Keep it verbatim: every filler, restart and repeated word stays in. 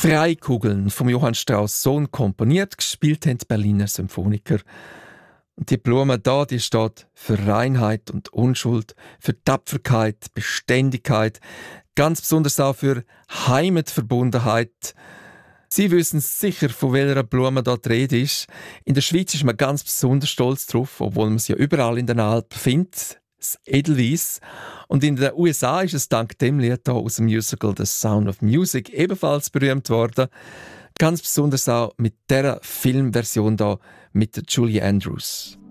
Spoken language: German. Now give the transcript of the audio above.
Freikugeln vom Johann Strauss Sohn komponiert, gespielt haben die Berliner Symphoniker. Und die Blume da, die steht für Reinheit und Unschuld, für Tapferkeit, Beständigkeit, ganz besonders auch für Heimatverbundenheit. Sie wissen sicher, von welcher Blume da die Rede ist. In der Schweiz ist man ganz besonders stolz drauf, obwohl man sie ja überall in den Alpen findet. Das Edelweiss. Und in den U S A ist es dank dem Lied hier aus dem Musical The Sound of Music ebenfalls berühmt worden. Ganz besonders auch mit dieser Filmversion hier mit Julie Andrews.